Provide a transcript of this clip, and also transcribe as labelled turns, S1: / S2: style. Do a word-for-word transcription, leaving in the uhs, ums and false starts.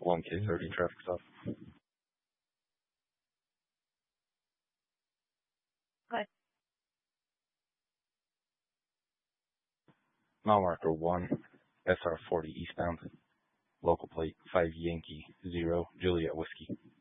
S1: one K thirty traffic stop.
S2: Good.
S1: Mile marker one, S R forty eastbound. Local plate five Yankee zero Juliet Whiskey.